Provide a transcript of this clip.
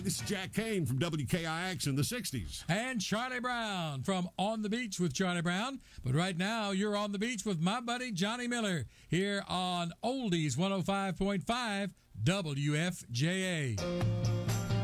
this is Jack Kane from WKIX in the 60s. And Charlie Brown from On the Beach with Charlie Brown. But right now, you're on the beach with my buddy Johnny Miller here on Oldies 105.5 WFJA.